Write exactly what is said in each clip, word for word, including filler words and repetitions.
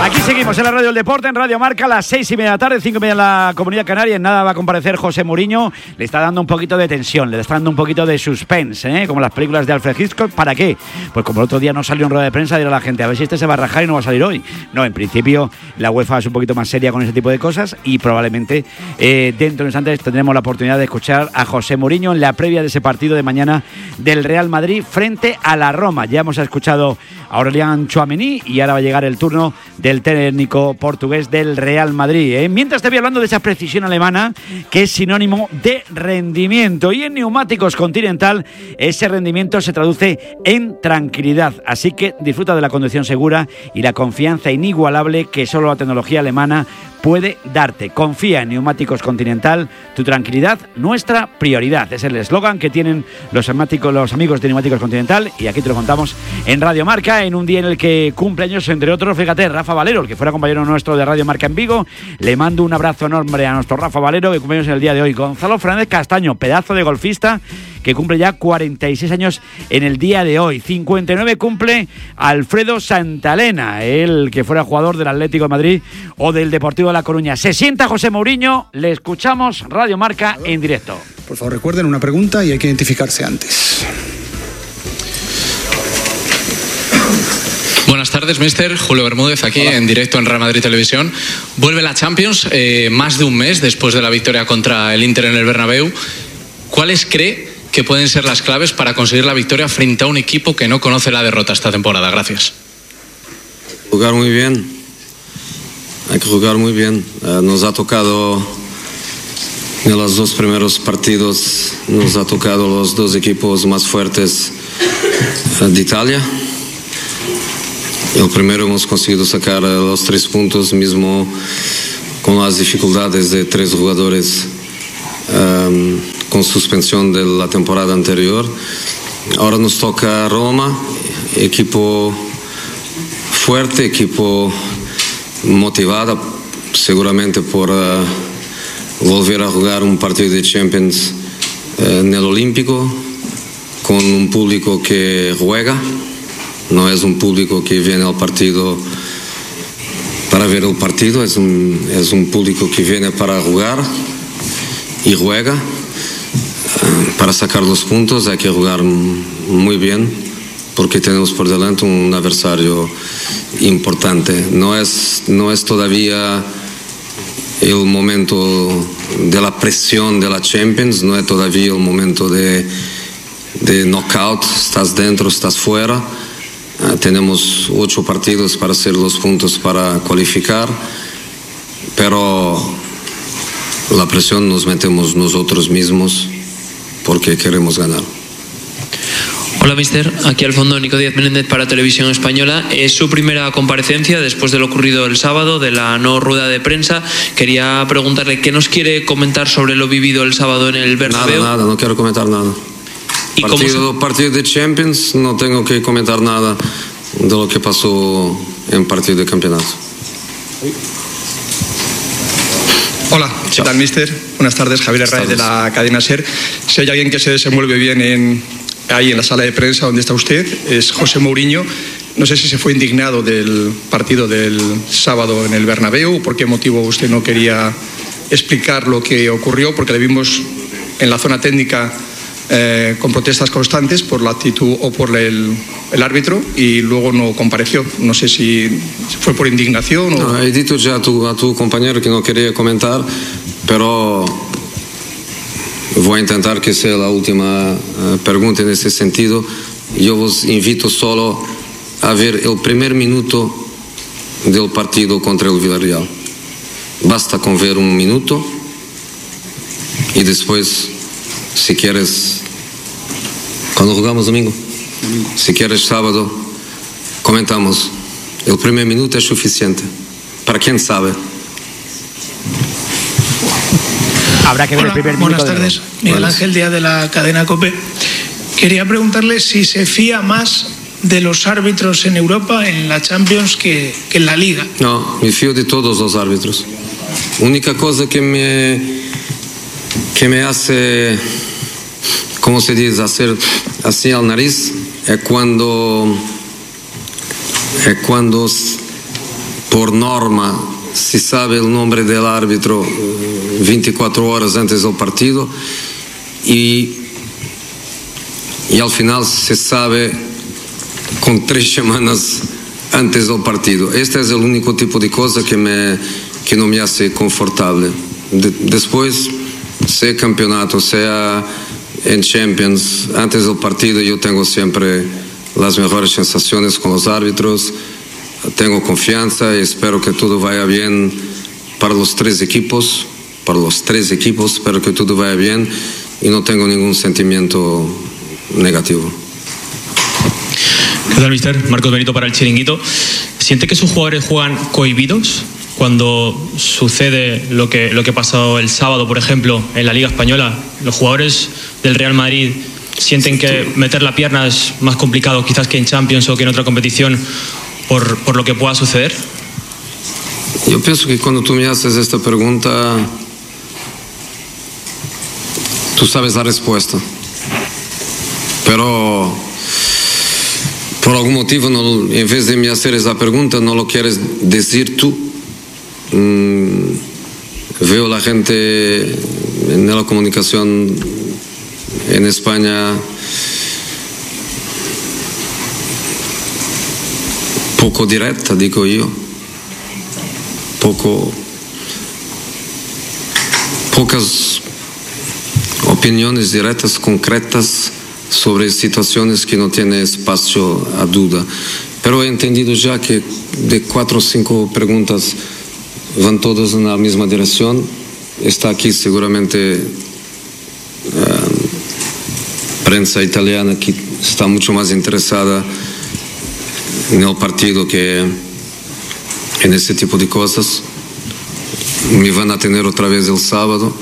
Aquí seguimos en la Radio del Deporte, en Radio Marca, a las seis y media de la tarde, cinco y media en la Comunidad Canaria. En nada va a comparecer José Mourinho. Le está dando un poquito de tensión, le está dando un poquito de suspense, ¿eh? Como las películas de Alfred Hitchcock. ¿Para qué? Pues como el otro día no salió en rueda de prensa, dirá la gente, a ver si este se va a rajar y no va a salir hoy. No, en principio la UEFA es un poquito más seria con ese tipo de cosas y probablemente eh, dentro de instantes tendremos la oportunidad de escuchar a José Mourinho en la previa de ese partido de mañana del Real Madrid frente a la Roma. Ya hemos escuchado a Aurélien Tchouaméni y ahora va a llegar el turno del técnico portugués del Real Madrid, ¿eh? Mientras te voy hablando de esa precisión alemana que es sinónimo de rendimiento, y en Neumáticos Continental ese rendimiento se traduce en tranquilidad, así que disfruta de la conducción segura y la confianza inigualable que solo la tecnología alemana puede darte. Confía en Neumáticos Continental, tu tranquilidad, nuestra prioridad. Es el eslogan que tienen los, los amigos de Neumáticos Continental, y aquí te lo contamos en Radio Marca, en un día en el que cumple años, entre otros, fíjate, Rafa Valero, el que fuera compañero nuestro de Radio Marca en Vigo. Le mando un abrazo enorme a nuestro Rafa Valero, que cumple años en el día de hoy. Gonzalo Fernández Castaño, pedazo de golfista, que cumple ya cuarenta y seis años en el día de hoy. cincuenta y nueve cumple Alfredo Santalena, el que fuera jugador del Atlético de Madrid o del Deportivo de La Coruña. Se sienta José Mourinho, le escuchamos, Radio Marca en directo. Por favor, recuerden una pregunta y hay que identificarse antes. Buenas tardes, mister. Julio Bermúdez, aquí. Hola. En directo en Real Madrid Televisión. Vuelve la Champions, eh, más de un mes después de la victoria contra el Inter en el Bernabéu. ¿Cuáles cree que pueden ser las claves para conseguir la victoria frente a un equipo que no conoce la derrota esta temporada? Gracias. Jugar muy bien. Hay que jugar muy bien. Uh, nos ha tocado en los dos primeros partidos, nos ha tocado los dos equipos más fuertes uh, de Italia. El primero hemos conseguido sacar uh, los tres puntos, mismo con las dificultades de tres jugadores um, con suspensión de la temporada anterior. Ahora nos toca Roma, equipo fuerte, equipo motivado, seguramente por uh, volver a jugar un partido de Champions uh, en el Olímpico, con un público que juega, no es un público que viene al partido para ver el partido, es un, es un público que viene para jugar y juega. Para sacar los puntos hay que jugar muy bien, porque tenemos por delante un adversario importante. No es, no es todavía el momento de la presión de la Champions, no es todavía el momento de, de knockout, estás dentro, estás fuera. Uh, tenemos ocho partidos para hacer los puntos para cualificar, pero la presión nos metemos nosotros mismos porque queremos ganar. Hola, mister. Aquí al fondo Nico Díaz Menéndez para Televisión Española. Es su primera comparecencia después de lo ocurrido el sábado, de la no rueda de prensa. Quería preguntarle qué nos quiere comentar sobre lo vivido el sábado en el Bernabéu. Nada, nada, no quiero comentar nada. ¿Y partido, cómo se... partido de Champions, no tengo que comentar nada de lo que pasó en partido de campeonato. Hola, ¿qué tal, mister? Buenas tardes, Javier Herrera de la cadena SER. Si hay alguien que se desenvuelve bien en, ahí en la sala de prensa donde está usted, es José Mourinho. No sé si se fue indignado del partido del sábado en el Bernabéu, por qué motivo usted no quería explicar lo que ocurrió, porque le vimos en la zona técnica eh, con protestas constantes por la actitud o por el, el árbitro, y luego no compareció. No sé si fue por indignación o... No, he dicho ya a tu, a tu compañero que no quería comentar, pero voy a intentar que sea la última uh, pregunta en ese sentido. Yo os invito solo a ver el primer minuto del partido contra el Villarreal. Basta con ver un minuto y después, si quieres, cuando jugamos domingo, si quieres sábado, comentamos. El primer minuto es suficiente. Para quien sabe. Habrá que ver Hola, el primer minuto. buenas tardes. De... Miguel Ángel Díaz de la cadena COPE. Quería preguntarle si se fía más de los árbitros en Europa, en la Champions, que, que en la Liga. No, me fío de todos los árbitros. Única cosa que me que me hace, ¿cómo se dice?, hacer así al nariz es cuando es cuando por norma, se sabe el nombre del árbitro veinticuatro horas antes del partido y, y al final se sabe con tres semanas antes del partido. Este es el único tipo de cosa que, me, que no me hace confortable. De, después, sea campeonato, sea en Champions, antes del partido yo tengo siempre las mejores sensaciones con los árbitros, tengo confianza y espero que todo vaya bien para los tres equipos, para los tres equipos, espero que todo vaya bien y no tengo ningún sentimiento negativo. ¿Qué tal, mister? Marcos Benito para El Chiringuito. ¿Siente que sus jugadores juegan cohibidos cuando sucede lo que, lo que pasó el sábado, por ejemplo, en la Liga Española? Los jugadores del Real Madrid sienten que meter la pierna es más complicado quizás que en Champions o que en otra competición por, por lo que pueda suceder. Yo pienso que cuando tú me haces esta pregunta, tú sabes la respuesta, pero por algún motivo, no, en vez de me hacer esa pregunta, no lo quieres decir tú. Mm, veo la gente en la comunicación en España poco directa, digo yo, poco, pocas opiniones directas, concretas sobre situaciones que no tienen espacio a duda. Pero he entendido ya que de cuatro o cinco preguntas van todas en la misma dirección. Está aquí seguramente uh, prensa italiana que está mucho más interesada en el partido que en ese tipo de cosas. Me van a tener otra vez el sábado.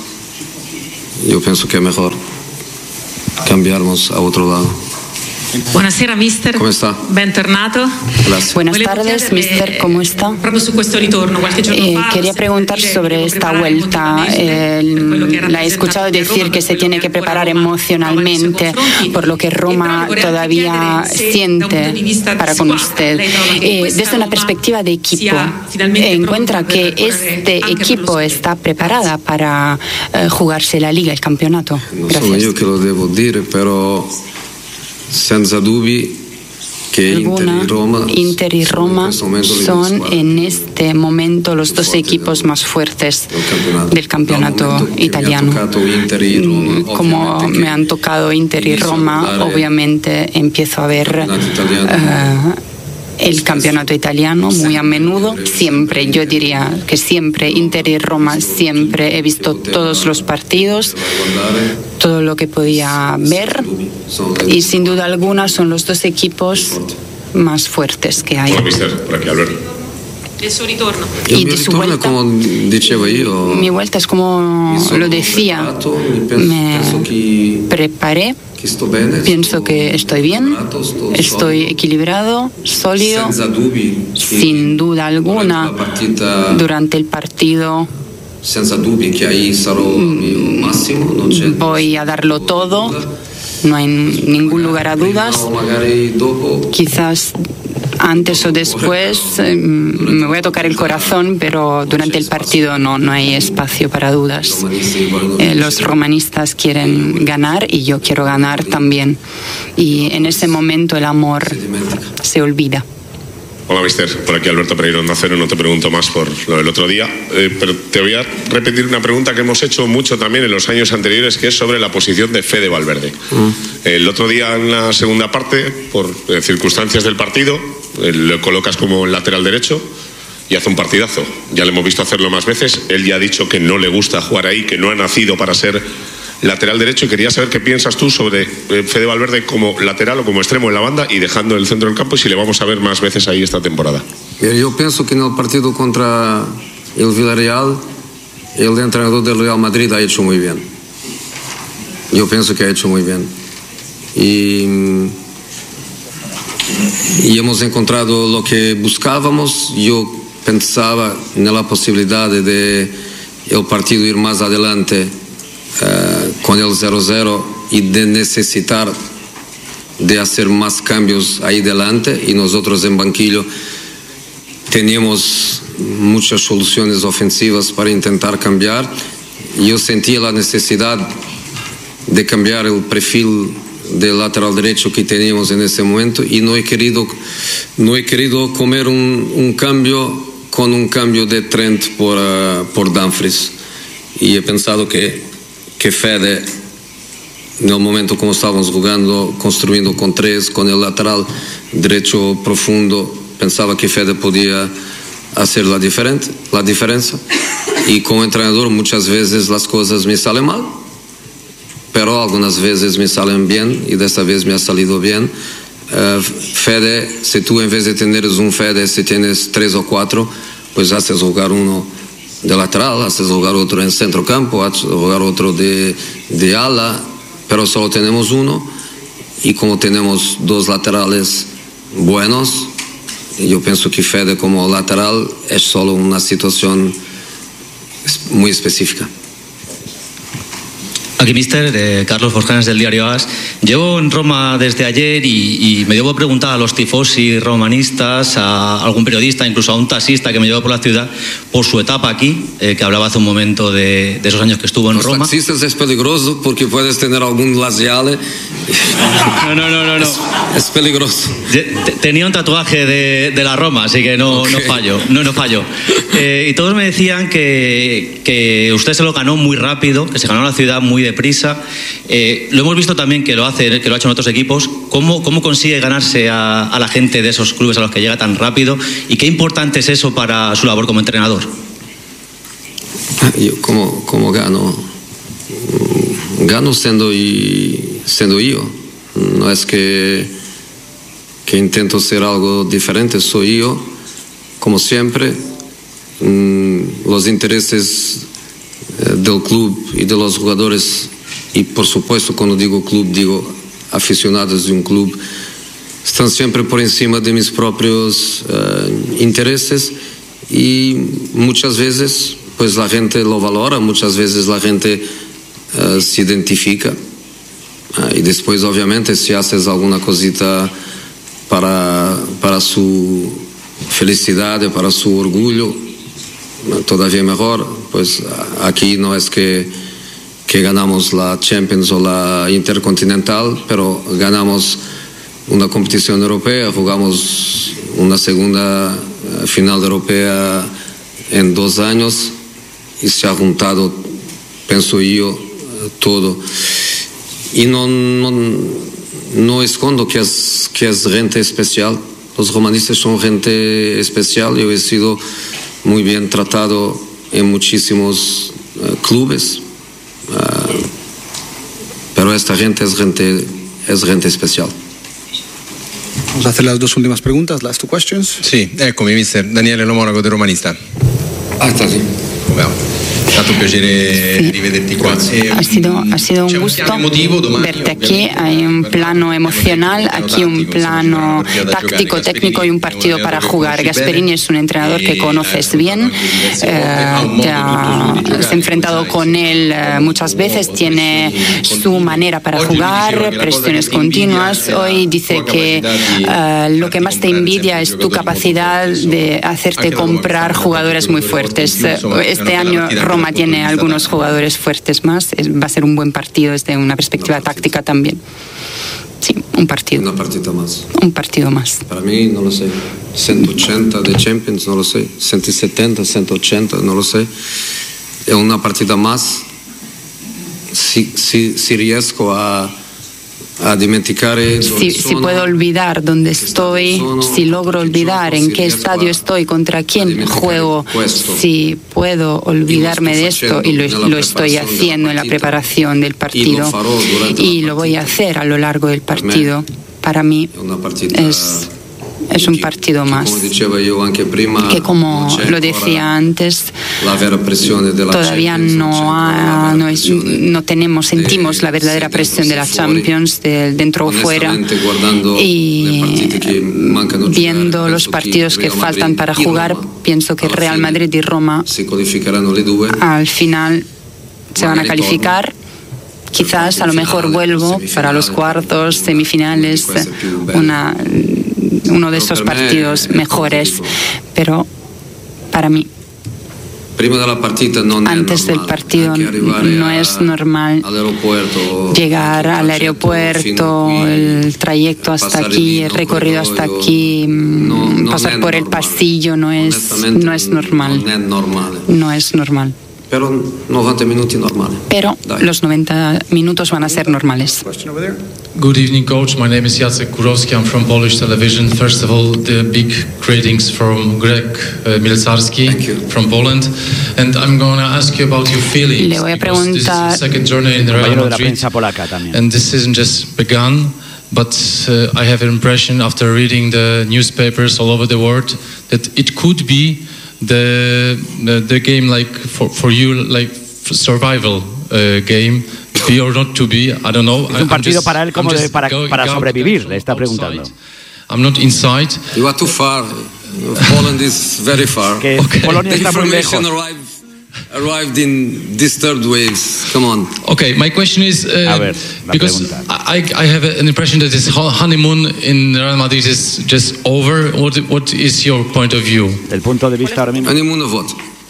Yo pienso que es mejor cambiarnos a otro lado. Buonasera mister. ¿Cómo está? Bentornato. Gracias. Buenas tardes, mister, ¿cómo está? Proprio su questo ritorno, qualche giorno Eh, fa, quería preguntar sobre esta vuelta. Eh, la he escuchado decir que se tiene que preparar emocionalmente por lo que Roma todavía siente para con usted. Eh, desde una perspectiva de equipo, ¿encuentra que este equipo está preparada para eh, jugarse la Liga, el campeonato? No sono io che lo devo dire, però senza dubbi che Inter y Roma, Inter y Roma son en este momento los dos equipos más fuertes del campeonato italiano. Como me han tocado Inter y Roma, obviamente empiezo a ver uh, el campeonato italiano muy a menudo, siempre, yo diría que siempre, Inter y Roma, siempre he visto todos los partidos, todo lo que podía ver, y sin duda alguna son los dos equipos más fuertes que hay. Hola, mister, por aquí Alberto. del suo ritorno. Y de su vuelta, mi vuelta es como lo decía, me preparé, pienso que estoy bien, estoy equilibrado, sólido, sin duda alguna, durante el partido voy a darlo todo, no hay ningún lugar a dudas, quizás antes o después eh, me voy a tocar el corazón, pero durante el partido no, no hay espacio para dudas. Eh, los romanistas quieren ganar y yo quiero ganar también. Y en ese momento el amor se olvida. Hola, mister. Por aquí Alberto Pereiro, Onda Cero. No te pregunto más por lo del otro día, eh, pero te voy a repetir una pregunta que hemos hecho mucho también en los años anteriores, que es sobre la posición de Fede Valverde. Mm. El otro día, en la segunda parte, por eh, circunstancias del partido, eh, lo colocas como lateral derecho y hace un partidazo. Ya le hemos visto hacerlo más veces. Él ya ha dicho que no le gusta jugar ahí, que no ha nacido para ser lateral derecho, y quería saber qué piensas tú sobre Fede Valverde como lateral o como extremo en la banda y dejando el centro del campo, y si le vamos a ver más veces ahí esta temporada. Yo pienso que en el partido contra el Villarreal el entrenador del Real Madrid ha hecho muy bien. Yo pienso que ha hecho muy bien y, y hemos encontrado lo que buscábamos. Yo pensaba en la posibilidad de el partido ir más adelante Uh, con el cero cero y de necesitar de hacer más cambios ahí delante, y nosotros en banquillo teníamos muchas soluciones ofensivas para intentar cambiar. Yo sentía la necesidad de cambiar el perfil del lateral derecho que teníamos en ese momento y no he querido, no he querido comer un, un cambio con un cambio de Trent por, uh, por Dumfries. Y he pensado que, que Fede, en el momento como estábamos jugando, construyendo con tres, con el lateral derecho profundo, pensaba que Fede podía hacer la, diferente, la diferencia. Y como entrenador muchas veces las cosas me salen mal, pero algunas veces me salen bien y de esta vez me ha salido bien. Uh, Fede, si tú en vez de tener un Fede, si tienes tres o cuatro, pues haces jugar uno de lateral, haces jugar otro en centro campo, haces jugar otro de, de ala, pero solo tenemos uno y como tenemos dos laterales buenos, yo pienso que Fede como lateral es solo una situación muy específica. Aquí, mister, eh, Carlos Forjanes del diario A S. Llevo en Roma desde ayer y, y me debo preguntar a los tifosi romanistas, a algún periodista, incluso a un taxista que me llevó por la ciudad, por su etapa aquí, eh, que hablaba hace un momento de, de esos años que estuvo en los Roma. Los taxistas es peligroso porque puedes tener algún laziale. No, no, no, no. no. Es, es peligroso. Tenía un tatuaje de, de la Roma, así que no, okay. no fallo. No, no fallo. Eh, y todos me decían que, que usted se lo ganó muy rápido, que se ganó la ciudad muy deprisa. Eh, lo hemos visto también que lo hace, que lo ha hecho en otros equipos. ¿Cómo, cómo consigue ganarse a, a la gente de esos clubes a los que llega tan rápido? ¿Y qué importante es eso para su labor como entrenador? Yo, ¿cómo, cómo gano? Gano siendo, y, siendo yo. No es que, que intento ser algo diferente, soy yo, como siempre. Los intereses del club y de los jugadores, y por supuesto cuando digo club digo aficionados de un club, están siempre por encima de mis propios uh, intereses, y muchas veces pues la gente lo valora, muchas veces la gente uh, se identifica, uh, y después obviamente si haces alguna cosita para, para su felicidad, para su orgullo, todavía mejor. Pues aquí no es que, que ganamos la Champions o la Intercontinental, pero ganamos una competición europea, jugamos una segunda final europea en dos años y se ha juntado, pienso yo, todo. Y no, no, no escondo que es, que es gente especial. Los romanistas son gente especial. Yo he sido muy bien tratado en muchísimos uh, clubes, uh, pero esta gente es gente es gente especial. Vamos a hacer las dos últimas preguntas, last two questions. Sì, eccomi mister, Daniele Lo Monaco del Romanista. Ah, está sì. È stato un piacere sí. rivederti qua. Ha sido, ha sido un gusto verte aquí. Hay un plano emocional, aquí un plano táctico, técnico y un partido para jugar. Gasperini es un entrenador que conoces bien, eh, te has enfrentado con él muchas veces, tiene su manera para jugar, presiones continuas. Hoy dice que eh, lo que más te envidia es tu capacidad de hacerte comprar jugadores muy fuertes. Este año Roma tiene algunos jugadores fuertes más, va a ser un buen partido desde una perspectiva táctica también. Sí, un partido. Una partida más. Un partido más. Para mí, no lo sé. ciento ochenta de Champions, no lo sé. ciento setenta, ciento ochenta, no lo sé. Es una partida más. Si, si, si riesco a, a dimenticar. Si, si puedo olvidar dónde estoy, si logro olvidar en qué estadio estoy, contra quién juego, si puedo olvidarme de esto, y lo, lo estoy haciendo en la preparación del partido y lo voy a hacer a lo largo del partido, para mí es... es un partido más que, como lo decía antes, todavía no, ha, no, es, no tenemos, sentimos la verdadera presión de la Champions, de dentro o fuera, y viendo los partidos que faltan para jugar, pienso que Real Madrid y Roma al final se van a calificar. Quizás a lo mejor vuelvo para los cuartos, semifinales, una uno de estos partidos mejores, pero para mí antes del partido no es normal llegar al aeropuerto, el trayecto hasta aquí, el recorrido hasta aquí, pasar por el pasillo, no es, no es normal. No es normal. Pero noventa minutos normales. Pero los noventa minutos van a ser normales. Good evening, coach. My name is Jacek Kurowski. I'm from Polish television. First of all, the big greetings from Greg uh, Milcarski from Poland. And I'm going to ask you about your feelings. Le voy a preguntar. This is the second journey in the Real Madrid. And this isn't just begun. But uh, I have an impression after reading the newspapers all over the world that it could be the the, the game like for, for you like survival uh, game, be or not to be, I don't know. Es un partido just, para él como de, para, para sobrevivir, le está preguntando. I'm not inside. You are too far. Poland is very far. Que okay. Polonia está muy lejos. Arrived in disturbed waves. Come on. Okay, my question is uh, a ver, because I, I have an impression that this honeymoon in Real Madrid is just over. What what is your point of view? El punto de vista ahora mismo. Honeymoon of what?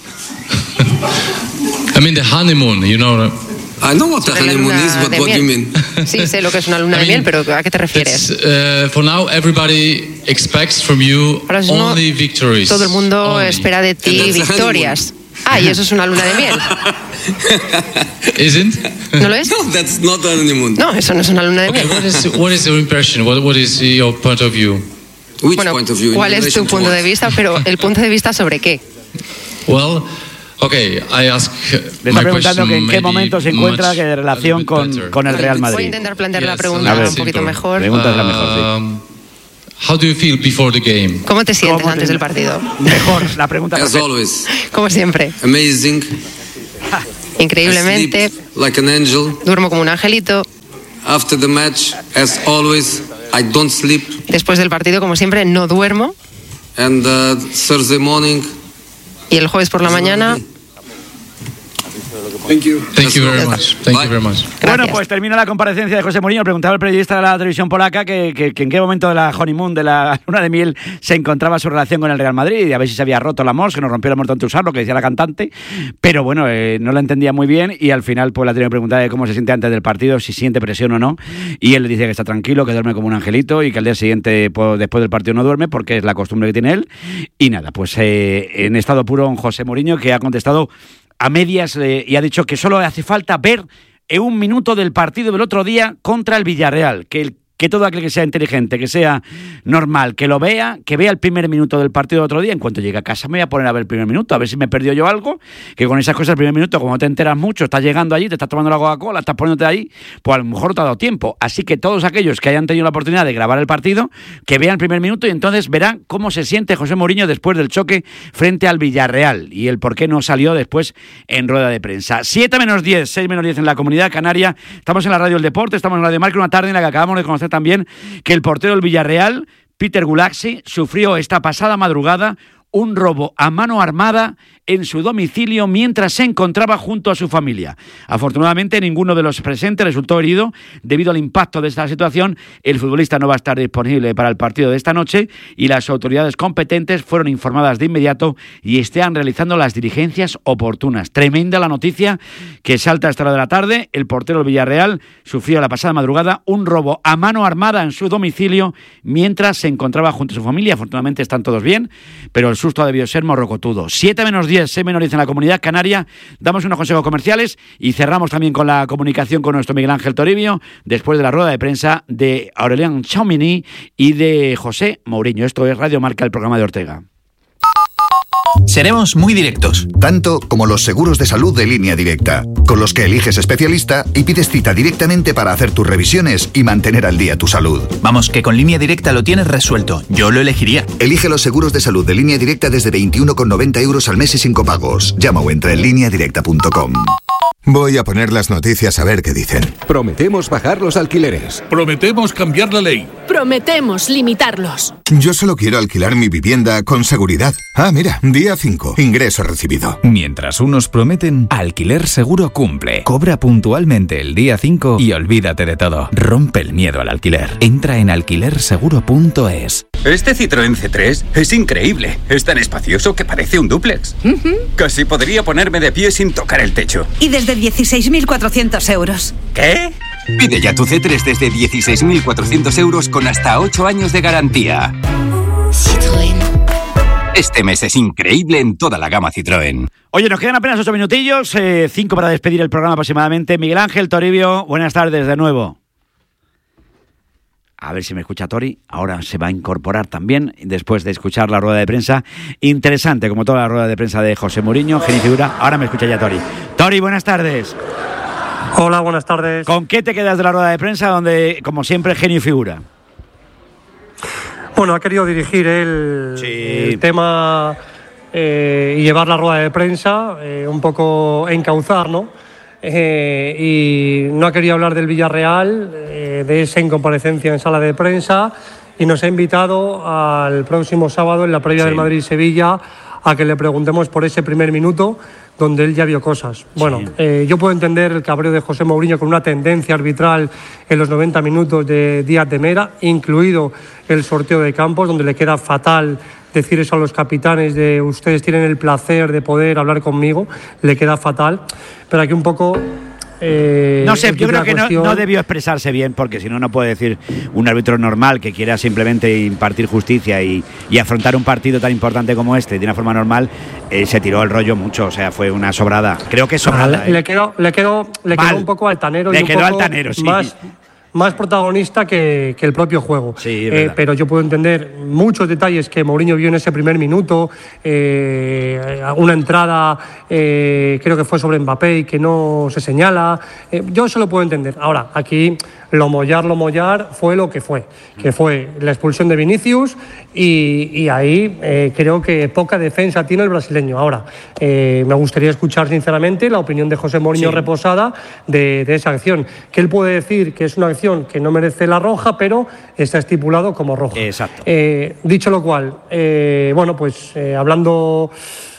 I mean the honeymoon, you know. I know what the honeymoon is, but what do you mean? Sí, sé lo que es una luna de miel, pero ¿a qué te refieres? Uh, for now, everybody expects from you only victories. Todo el mundo only. espera de ti victorias. Ah, y eso es una luna de miel. Isn't? ¿No lo es? No, that's not a honeymoon. No, eso no es una luna de okay, miel. What is, what is your impression? What, what is your point of view? Which bueno, point of view? ¿cuál es tu punto de vista? Pero el punto de vista sobre qué? Well, okay, I ask. Le está preguntando que en qué momento se encuentra que de relación con, con el Real Madrid. Voy a intentar plantear la Yes, pregunta ver, un poquito mejor. Pregúntasela mejor, sí. Um, How do you feel before the game? ¿Cómo te sientes ¿Cómo antes te... del partido? Mejor, la pregunta. As always. Como siempre. Amazing. Increíblemente. I sleep like an angel. Duermo como un angelito. After the match, as always, I don't sleep. Después del partido, como siempre, no duermo. And uh, Thursday morning. Y el jueves por la mañana. Thank you. Thank you very much. Thank you very much. Bueno, pues termina la comparecencia de José Mourinho. Preguntaba al periodista de la televisión polaca que, que, que en qué momento de la honeymoon, de la luna de miel, se encontraba su relación con el Real Madrid y a ver si se había roto el amor, que nos rompió el amor tanto usarlo, que decía la cantante. Pero bueno, eh, no la entendía muy bien y al final pues la tenía que preguntar de cómo se siente antes del partido, si siente presión o no. Y él le dice que está tranquilo, que duerme como un angelito y que al día siguiente, pues, después del partido, no duerme porque es la costumbre que tiene él. Y nada, pues eh, en estado puro un José Mourinho que ha contestado a medias eh, y ha dicho que solo hace falta ver en un minuto del partido del otro día contra el Villarreal, que el que todo aquel que sea inteligente, que sea normal, que lo vea, que vea el primer minuto del partido del otro día. En cuanto llegue a casa me voy a poner a ver el primer minuto, a ver si me perdió yo algo, que con esas cosas el primer minuto, como no te enteras mucho, estás llegando allí, te estás tomando la Coca-Cola, estás poniéndote ahí, pues a lo mejor no te ha dado tiempo. Así que todos aquellos que hayan tenido la oportunidad de grabar el partido, que vean el primer minuto y entonces verán cómo se siente José Mourinho después del choque frente al Villarreal y el por qué no salió después en rueda de prensa. siete menos diez, seis menos diez en la Comunidad Canaria. Estamos en la Radio El Deporte, estamos en Radio Marca, una tarde en la que acabamos de conocer también que el portero del Villarreal, Peter Gulaxi, sufrió esta pasada madrugada un robo a mano armada en su domicilio mientras se encontraba junto a su familia. Afortunadamente, ninguno de los presentes resultó herido. Debido al impacto de esta situación, el futbolista no va a estar disponible para el partido de esta noche y las autoridades competentes fueron informadas de inmediato y están realizando las diligencias oportunas. Tremenda la noticia que salta a esta hora de la tarde. El portero del Villarreal sufrió la pasada madrugada un robo a mano armada en su domicilio mientras se encontraba junto a su familia. Afortunadamente están todos bien, pero el susto ha debido ser morrocotudo. siete menos diez, seis menos diez en la Comunidad Canaria. Damos unos consejos comerciales y cerramos también con la comunicación con nuestro Miguel Ángel Toribio después de la rueda de prensa de Aurélien Tchouameni y de José Mourinho. Esto es Radio Marca, el programa de Ortega. Seremos muy directos. Tanto como los seguros de salud de Línea Directa, con los que eliges especialista y pides cita directamente para hacer tus revisiones y mantener al día tu salud. Vamos, que con Línea Directa lo tienes resuelto. Yo lo elegiría. Elige los seguros de salud de Línea Directa desde veintiuno con noventa euros al mes y sin copagos. Llama o entra en línea directa punto com. Voy a poner las noticias a ver qué dicen. Prometemos bajar los alquileres. Prometemos cambiar la ley. Prometemos limitarlos. Yo solo quiero alquilar mi vivienda con seguridad. Ah, mira, día cinco, ingreso recibido. Mientras unos prometen, Alquiler Seguro cumple. Cobra puntualmente el día cinco y olvídate de todo. Rompe el miedo al alquiler. Entra en alquiler seguro punto es. Este Citroën C tres es increíble. Es tan espacioso que parece un dúplex. Uh-huh. Casi podría ponerme de pie sin tocar el techo. Y desde dieciséis mil cuatrocientos euros. ¿Qué? Pide ya tu C tres desde dieciséis mil cuatrocientos euros con hasta ocho años de garantía. Citroën. Este mes es increíble en toda la gama Citroën. Oye, nos quedan apenas ocho minutillos, eh, cinco para despedir el programa aproximadamente. Miguel Ángel Toribio, buenas tardes de nuevo. A ver si me escucha Tori. Ahora se va a incorporar también después de escuchar la rueda de prensa. Interesante, como toda la rueda de prensa de José Mourinho, genio y figura. Ahora me escucha ya Tori. Tori, buenas tardes. Hola, buenas tardes. ¿Con qué te quedas de la rueda de prensa donde, como siempre, genio y figura? Bueno, ha querido dirigir el, sí. el tema eh, y llevar la rueda de prensa, eh, un poco encauzar, ¿no? Eh, y no ha querido hablar del Villarreal, eh, de esa incomparecencia en sala de prensa, y nos ha invitado al próximo sábado en la previa sí. del Madrid-Sevilla a que le preguntemos por ese primer minuto donde él ya vio cosas. Bueno, sí. eh, yo puedo entender el cabreo de José Mourinho con una tendencia arbitral en los noventa minutos de Díaz de Mera, incluido el sorteo de campos, donde le queda fatal decir eso a los capitanes de ustedes tienen el placer de poder hablar conmigo, le queda fatal, pero aquí un poco... Eh, no sé, yo creo que cuestión... no, no debió expresarse bien, porque si no, no puede decir un árbitro normal que quiera simplemente impartir justicia y, y afrontar un partido tan importante como este de una forma normal, eh, se tiró el rollo mucho, o sea, fue una sobrada. Creo que sobrada. Ah, le, eh. le quedó, le quedó, le quedó un poco altanero. Le y un quedó poco altanero, sí. Más, más protagonista que, que el propio juego. Sí, eh, pero yo puedo entender muchos detalles que Mourinho vio en ese primer minuto, eh, una entrada eh, creo que fue sobre Mbappé y que no se señala, eh, yo eso lo puedo entender. Ahora, aquí lo mollar, lo mollar fue lo que fue, que fue la expulsión de Vinicius y, y ahí eh, creo que poca defensa tiene el brasileño. Ahora, eh, me gustaría escuchar sinceramente la opinión de José Mourinho sí. reposada de, de esa acción, que él puede decir que es una acción que no merece la roja, pero está estipulado como roja. Exacto. Eh, dicho lo cual, eh, bueno, pues eh, hablando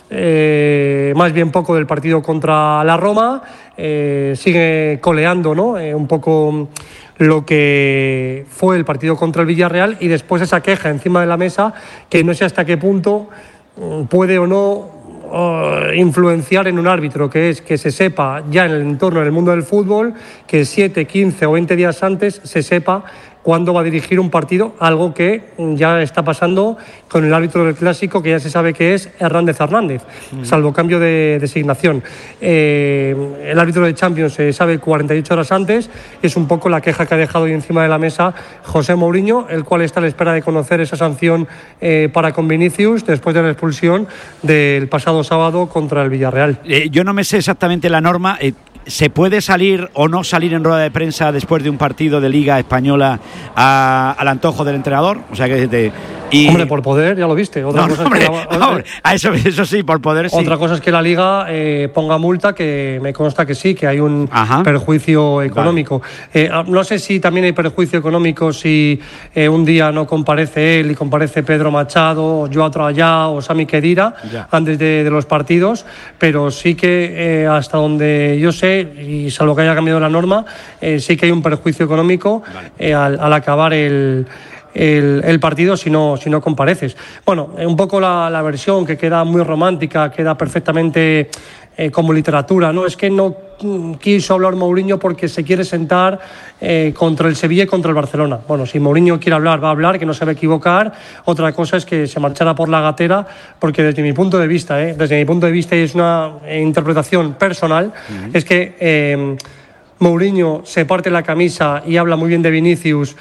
eh, más bien poco del partido contra la Roma, eh, sigue coleando, ¿no? Eh, un poco lo que fue el partido contra el Villarreal y después esa queja encima de la mesa que no sé hasta qué punto puede o no Uh, influenciar en un árbitro, que es que se sepa ya en el entorno del mundo del fútbol que siete, quince o veinte días antes se sepa cuándo va a dirigir un partido, algo que ya está pasando con el árbitro del Clásico, que ya se sabe que es Hernández Hernández, mm. salvo cambio de designación. Eh, el árbitro de Champions se sabe cuarenta y ocho horas antes, es un poco la queja que ha dejado hoy encima de la mesa José Mourinho, el cual está a la espera de conocer esa sanción eh, para con Vinicius después de la expulsión del pasado sábado contra el Villarreal. Eh, yo no me sé exactamente la norma. Eh... ¿Se puede salir o no salir en rueda de prensa después de un partido de Liga Española a, al antojo del entrenador? O sea que te, y... Hombre, por poder, ya lo viste. Otra no, cosa no, hombre, es que la... hombre, a eso, eso sí, por poder sí. Otra cosa es que la Liga eh, ponga multa, que me consta que sí, que hay un Ajá. perjuicio económico. Vale. Eh, no sé si también hay perjuicio económico si eh, un día no comparece él y comparece Pedro Machado, Joao Trallá o Sami Khedira ya. antes de, de los partidos, pero sí que eh, hasta donde yo sé, y salvo que haya cambiado la norma, eh, sí que hay un perjuicio económico vale. eh, al, al acabar el, el, el partido si no, si no compareces. Bueno, un poco la, la versión que queda muy romántica, queda perfectamente eh, como literatura, ¿no? Es que no quiso hablar Mourinho porque se quiere sentar eh, contra el Sevilla y contra el Barcelona. Bueno, si Mourinho quiere hablar, va a hablar, que no se va a equivocar. Otra cosa es que se marchara por la gatera, porque desde mi punto de vista, eh, desde mi punto de vista, y es una eh, interpretación personal, uh-huh. es que eh, Mourinho se parte la camisa y habla muy bien de Vinicius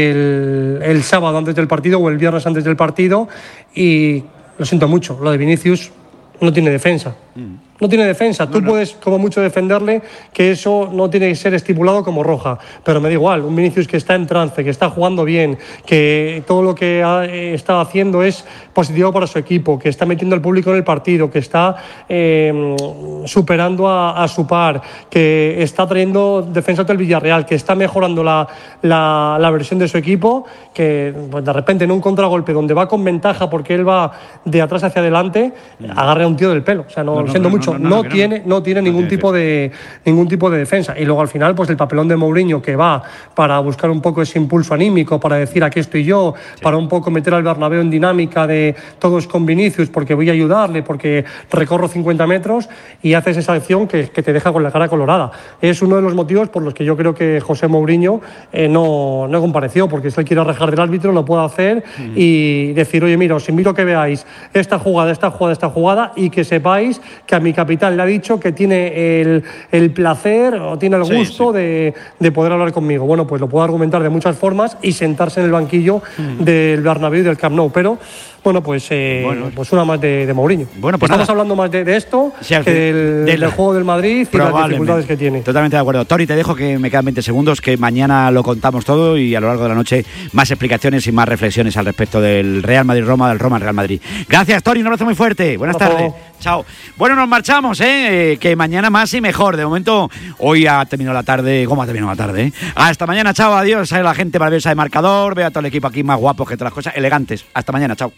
el, el sábado antes del partido o el viernes antes del partido, y lo siento mucho, lo de Vinicius no tiene defensa. No tiene defensa. Tú no, no. puedes, como mucho, defenderle, que eso no tiene que ser estipulado como roja. Pero me da igual. Un Vinicius que está en trance, que está jugando bien, que todo lo que ha, eh, está haciendo es positivo para su equipo, que está metiendo al público en el partido, que está eh, superando a, a su par, que está trayendo defensas del Villarreal, que está mejorando la, la, la versión de su equipo, que pues, de repente en un contragolpe donde va con ventaja porque él va de atrás hacia adelante, agarre a un tío del pelo. O sea, no, no, no siento no, mucho. No, no, no, no tiene, no tiene ningún no tiene tipo de ningún tipo de defensa. Y luego al final, pues el papelón de Mourinho, que va para buscar un poco ese impulso anímico, para decir aquí estoy yo, sí. para un poco meter al Bernabéu en dinámica de todos con Vinicius, porque voy a ayudarle, porque recorro cincuenta metros, y haces esa acción que, que te deja con la cara colorada. Es uno de los motivos por los que yo creo que José Mourinho eh, no, no compareció, porque si él quiere rajar del árbitro lo puede hacer mm. y decir, oye, mira, os invito a que veáis esta jugada, esta jugada, esta jugada, y que sepáis que a mi capitán le ha dicho que tiene el, el placer o tiene el gusto sí, sí. De, de poder hablar conmigo. Bueno, pues lo puedo argumentar de muchas formas y sentarse en el banquillo mm. del Bernabéu y del Camp Nou, pero bueno, pues, eh, bueno, pues una más de, de Mourinho. Bueno, pues estamos nada. hablando más de, de esto sí, que del, del, del juego del Madrid y las dificultades que tiene. Totalmente de acuerdo. Tori, te dejo que me quedan veinte segundos, que mañana lo contamos todo y a lo largo de la noche más explicaciones y más reflexiones al respecto del Real Madrid-Roma, del Roma-Real Madrid. Gracias, Tori, un abrazo muy fuerte. Buenas Hola, tardes. Chao. Bueno, nos marchamos, ¿eh? Que mañana más y mejor. De momento, hoy ha terminado la tarde. ¿Cómo ha terminado la tarde? Eh? Hasta mañana, chao, adiós. A la gente maravillosa de Marcador. Veo a todo el equipo aquí más guapos que todas las cosas, elegantes. Hasta mañana, chao.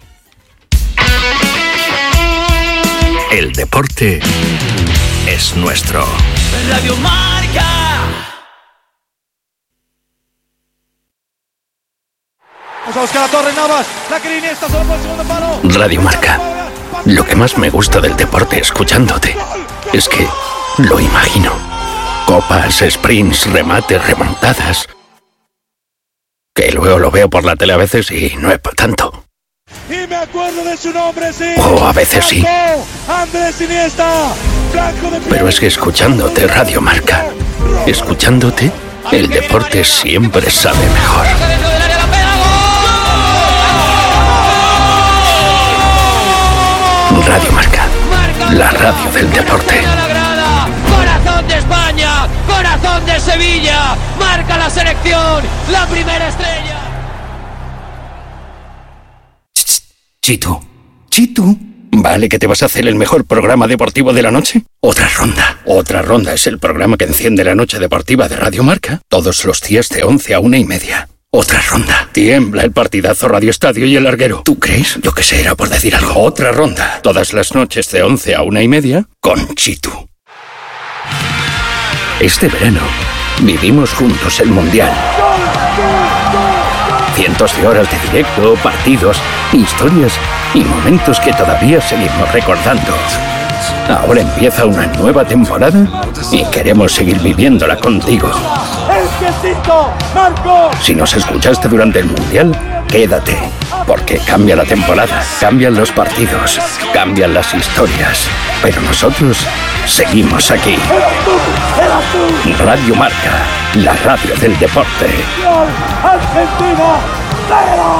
El deporte es nuestro. Radio Marca. Vamos a buscar a Torres Navas. La que Iniesta solo por el segundo palo. Radio Marca. Lo que más me gusta del deporte escuchándote es que lo imagino. Copas, sprints, remates, remontadas. Que luego lo veo por la tele a veces y no es para tanto. Y me acuerdo de su nombre, sí. O a veces sí. Andrés Iniesta. Pero es que escuchándote Radio Marca, escuchándote, el deporte siempre sabe mejor. Radio Marca, la radio del deporte. Corazón de España, corazón de Sevilla, marca la selección, la primera estrella. Chitu, Chitu. ¿Vale que te vas a hacer el mejor programa deportivo de la noche? Otra ronda. Otra ronda es el programa que enciende la noche deportiva de Radio Marca todos los días de once a una y media. Otra ronda. Tiembla el partidazo Radio Estadio y el larguero. ¿Tú crees? Yo que sé, era por decir algo. Otra ronda. Todas las noches de once a una y media con Chitu. Este verano vivimos juntos el Mundial. Cientos de horas de directo, partidos, historias y momentos que todavía seguimos recordando. Ahora empieza una nueva temporada y queremos seguir viviéndola contigo. Si nos escuchaste durante el Mundial, quédate, porque cambia la temporada, cambian los partidos, cambian las historias, pero nosotros seguimos aquí. Radio Marca, la radio del deporte. Argentina, cero.